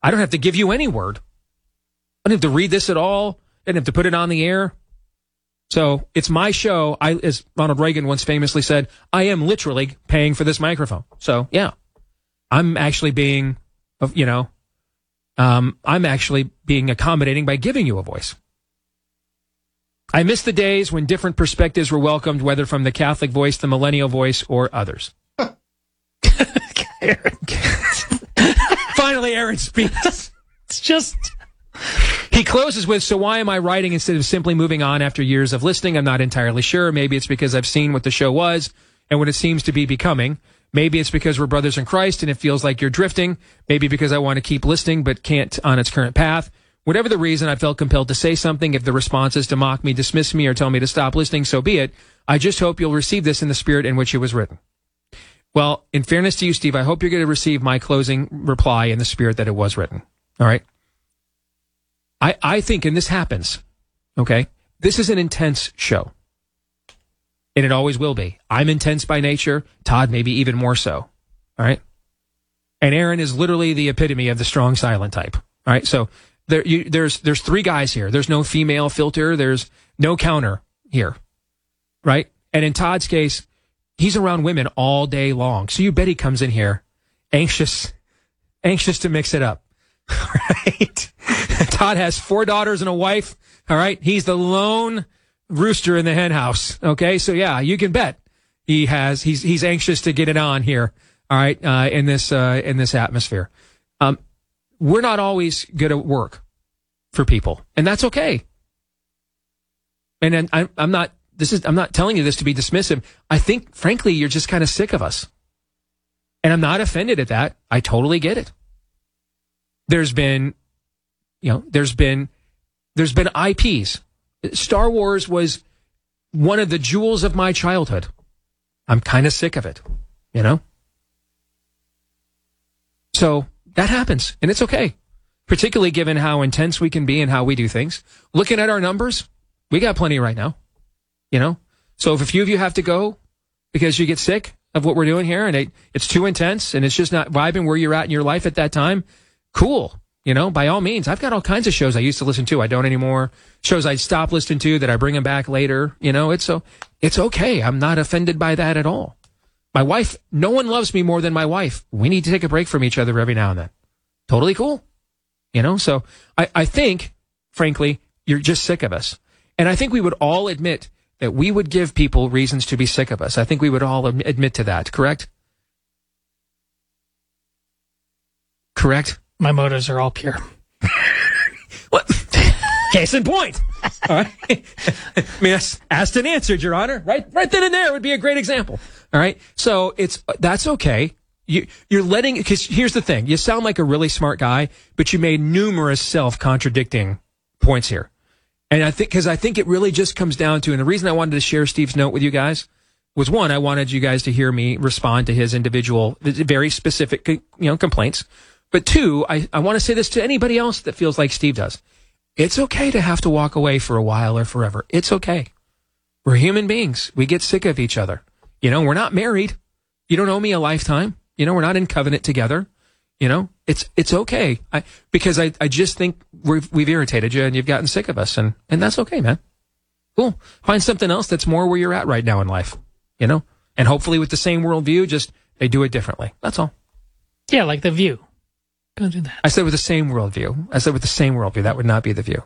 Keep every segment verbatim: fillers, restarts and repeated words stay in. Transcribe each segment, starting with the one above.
I don't have to give you any word. I don't have to read this at all. I don't have to put it on the air. So it's my show. I, as Ronald Reagan once famously said, I am literally paying for this microphone. So, yeah, I'm actually being, you know, um, I'm actually being accommodating by giving you a voice. I miss the days when different perspectives were welcomed, whether from the Catholic voice, the millennial voice, or others. Finally, Aaron speaks. It's just... He closes with, so why am I writing instead of simply moving on after years of listening? I'm not entirely sure. Maybe it's because I've seen what the show was and what it seems to be becoming. Maybe it's because we're brothers in Christ and it feels like you're drifting. Maybe because I want to keep listening but can't on its current path. Whatever the reason, I felt compelled to say something. If the response is to mock me, dismiss me, or tell me to stop listening, so be it. I just hope you'll receive this in the spirit in which it was written. Well, in fairness to you, Steve, I hope you're going to receive my closing reply in the spirit that it was written. All right? I, I think, and this happens, okay, this is an intense show. And it always will be. I'm intense by nature. Todd, maybe even more so. All right? And Aaron is literally the epitome of the strong silent type. All right? So there, you, there's there's three guys here. There's no female filter. There's no counter here. Right? And in Todd's case, he's around women all day long. So you bet he comes in here anxious, anxious to mix it up. Right? Todd has four daughters and a wife. All right. He's the lone rooster in the hen house. Okay. So yeah, you can bet he has, he's, he's anxious to get it on here. All right. Uh, in this, uh, in this atmosphere. Um, we're not always good at work for people, and that's okay. And then I'm, I'm not, this is, I'm not telling you this to be dismissive. I think, frankly, you're just kind of sick of us. And I'm not offended at that. I totally get it. There's been, you know, there's been, there's been I Ps. Star Wars was one of the jewels of my childhood. I'm kind of sick of it, you know? So that happens, and it's okay. Particularly given how intense we can be and how we do things. Looking at our numbers, we got plenty right now, you know? So if a few of you have to go because you get sick of what we're doing here and it, it's too intense and it's just not vibing where you're at in your life at that time, cool. You know, by all means, I've got all kinds of shows I used to listen to. I don't anymore. Shows I stopped listening to that I bring them back later. You know, it's so, it's okay. I'm not offended by that at all. My wife, no one loves me more than my wife. We need to take a break from each other every now and then. Totally cool. You know, so I, I think, frankly, you're just sick of us. And I think we would all admit that we would give people reasons to be sick of us. I think we would all admit to that, correct? Correct? My motives are all pure. What? Case in point. All right. I mean, that's asked and answered, Your Honor. Right, right then and there would be a great example. All right. So it's that's okay. You you're letting because here's the thing. You sound like a really smart guy, but you made numerous self-contradicting points here, and I think because I think it really just comes down to, and the reason I wanted to share Steve's note with you guys was, one, I wanted you guys to hear me respond to his individual, very specific, you know, complaints. But two, I, I want to say this to anybody else that feels like Steve does. It's okay to have to walk away for a while or forever. It's okay. We're human beings. We get sick of each other. You know, we're not married. You don't owe me a lifetime. You know, we're not in covenant together. You know, it's it's okay. I, because I, I just think we've, we've irritated you and you've gotten sick of us. And, and that's okay, man. Cool. Find something else that's more where you're at right now in life. You know, and hopefully with the same worldview, just they do it differently. That's all. Yeah, like The View. Go do that. I said with the same worldview. I said with the same worldview. That would not be The View.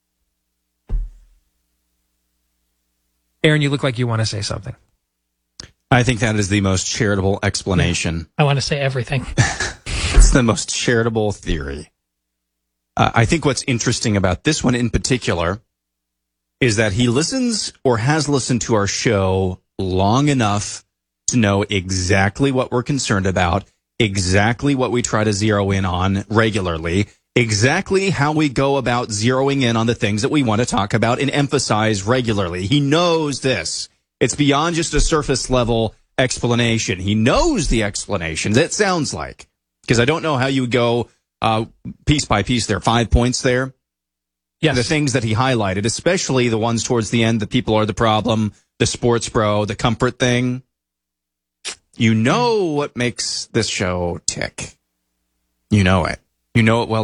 Aaron, you look like you want to say something. I think that is the most charitable explanation. I want to say everything. It's the most charitable theory. Uh, I think what's interesting about this one in particular is that he listens or has listened to our show long enough to know exactly what we're concerned about, exactly what we try to zero in on regularly, exactly how we go about zeroing in on the things that we want to talk about and emphasize regularly. He knows this. It's beyond just a surface level explanation. He knows the explanations, it sounds like. Because I don't know how you would go uh, piece by piece there. Five points there. Yes. The things that he highlighted, especially the ones towards the end, the people are the problem, the sports bro, the comfort thing. You know what makes this show tick. You know it. You know it well